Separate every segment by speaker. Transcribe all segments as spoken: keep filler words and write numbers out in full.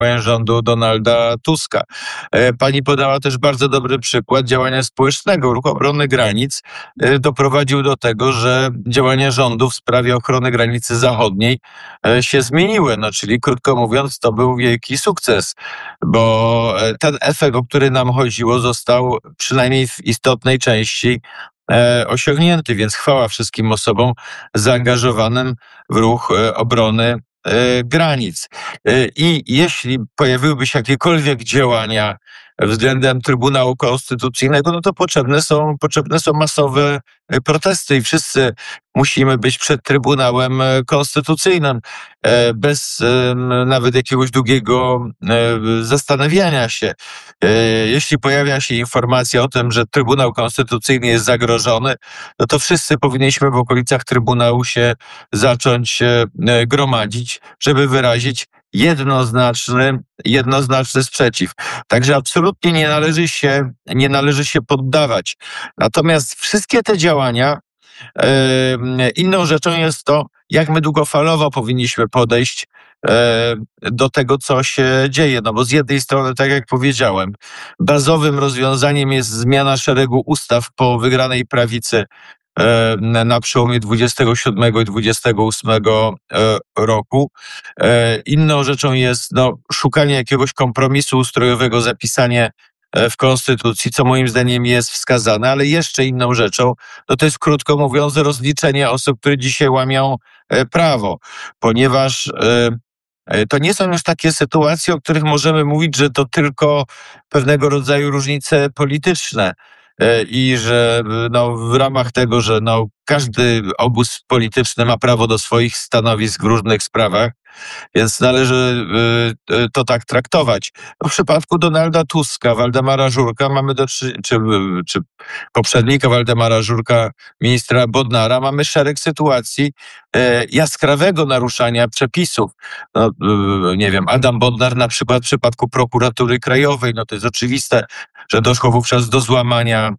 Speaker 1: rządu Donalda Tuska. Pani podała też bardzo dobry przykład działania społecznego. Ruch Obrony Granic doprowadził do tego, że działania rządu w sprawie ochrony granicy zachodniej się zmieniły. No, czyli krótko mówiąc, to był wielki sukces, bo ten efekt, o który nam chodziło, został przynajmniej w istotnej części osiągnięty, więc chwała wszystkim osobom zaangażowanym w ruch obrony granic. I jeśli pojawiłyby się jakiekolwiek działania względem Trybunału Konstytucyjnego, no to potrzebne są, potrzebne są masowe protesty i wszyscy musimy być przed Trybunałem Konstytucyjnym bez nawet jakiegoś długiego zastanawiania się. Jeśli pojawia się informacja o tym, że Trybunał Konstytucyjny jest zagrożony, no to wszyscy powinniśmy w okolicach Trybunału się zacząć gromadzić, żeby wyrazić jednoznaczny, jednoznaczny sprzeciw. Także absolutnie nie należy się, nie należy się poddawać. Natomiast wszystkie te działania, e, inną rzeczą jest to, jak my długofalowo powinniśmy podejść e, do tego, co się dzieje. No bo z jednej strony, tak jak powiedziałem, bazowym rozwiązaniem jest zmiana szeregu ustaw po wygranej prawicy na przełomie dwudziestego siódmego i dwudziestego ósmego roku. Inną rzeczą jest no, szukanie jakiegoś kompromisu ustrojowego, zapisanie w Konstytucji, co moim zdaniem jest wskazane, ale jeszcze inną rzeczą, no to jest krótko mówiąc rozliczenie osób, które dzisiaj łamią prawo, ponieważ to nie są już takie sytuacje, o których możemy mówić, że to tylko pewnego rodzaju różnice polityczne. I że no, w ramach tego, że no, każdy obóz polityczny ma prawo do swoich stanowisk w różnych sprawach, więc należy y, to tak traktować. No, w przypadku Donalda Tuska, Waldemara Żurka mamy do czy, czy, czy poprzednika Waldemara Żurka, ministra Bodnara, mamy szereg sytuacji y, jaskrawego naruszania przepisów. No, y, nie wiem, Adam Bodnar na przykład w przypadku prokuratury krajowej, no to jest oczywiste, że doszło wówczas do złamania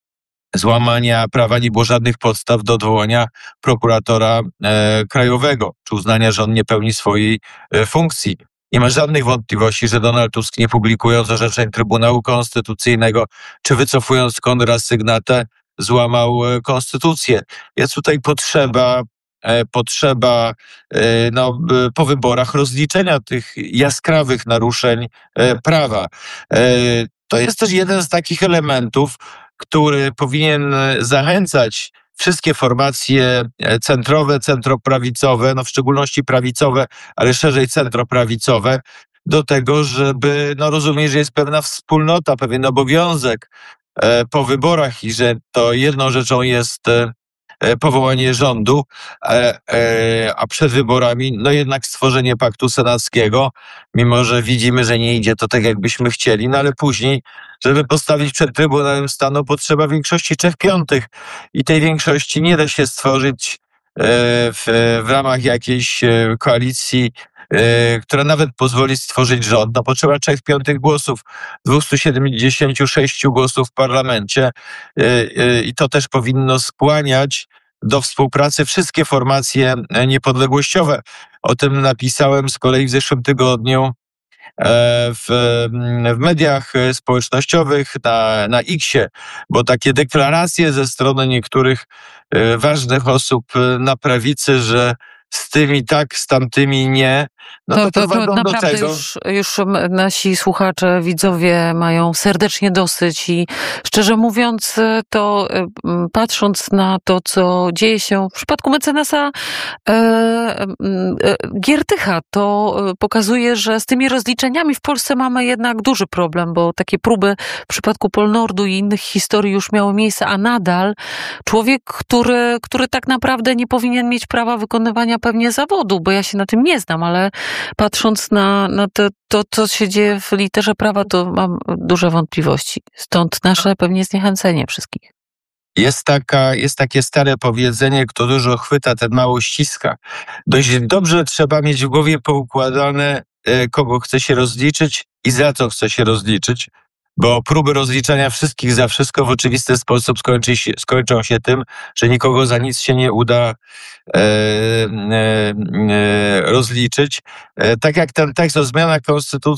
Speaker 1: złamania prawa, nie było żadnych podstaw do odwołania prokuratora e, krajowego, czy uznania, że on nie pełni swojej e, funkcji. Nie ma żadnych wątpliwości, że Donald Tusk, nie publikując orzeczeń Trybunału Konstytucyjnego, czy wycofując kontrasygnatę, złamał e, konstytucję. Jest tutaj potrzeba e, potrzeba e, no, e, po wyborach rozliczenia tych jaskrawych naruszeń e, prawa. E, to jest też jeden z takich elementów, który powinien zachęcać wszystkie formacje centrowe, centroprawicowe, no w szczególności prawicowe, ale szerzej centroprawicowe, do tego, żeby no rozumieć, że jest pewna wspólnota, pewien obowiązek po wyborach i że to jedną rzeczą jest powołanie rządu, a przed wyborami no jednak stworzenie paktu senackiego, mimo że widzimy, że nie idzie to tak, jakbyśmy chcieli, no ale później, żeby postawić przed Trybunałem Stanu, potrzeba większości trzech piątych i tej większości nie da się stworzyć w, w ramach jakiejś koalicji, która nawet pozwoli stworzyć rząd. No potrzeba trzech piątych głosów, dwieście siedemdziesiąt sześć głosów w parlamencie i to też powinno skłaniać do współpracy wszystkie formacje niepodległościowe. O tym napisałem z kolei w zeszłym tygodniu w, w mediach społecznościowych, na, na X-ie, bo takie deklaracje ze strony niektórych ważnych osób na prawicy, że z tymi tak, z tamtymi nie, no to, to, to, to naprawdę do tego.
Speaker 2: Już, już nasi słuchacze, widzowie mają serdecznie dosyć i szczerze mówiąc, to patrząc na to, co dzieje się w przypadku mecenasa e, e, Giertycha, to pokazuje, że z tymi rozliczeniami w Polsce mamy jednak duży problem, bo takie próby w przypadku Polnordu i innych historii już miały miejsce, a nadal człowiek, który, który tak naprawdę nie powinien mieć prawa wykonywania pewnie zawodu, bo ja się na tym nie znam, ale patrząc na, na to, to, co się dzieje w literze prawa, to mam duże wątpliwości. Stąd nasze pewnie zniechęcenie wszystkich.
Speaker 1: Jest, taka, jest takie stare powiedzenie, kto dużo chwyta, ten mało ściska. Dość dobrze trzeba mieć w głowie poukładane, kogo chce się rozliczyć i za co chce się rozliczyć, bo próby rozliczania wszystkich za wszystko w oczywisty sposób skończy się, skończą się tym, że nikogo za nic się nie uda e, e, e, rozliczyć. E, tak jak ten tekst o zmianach konstytucji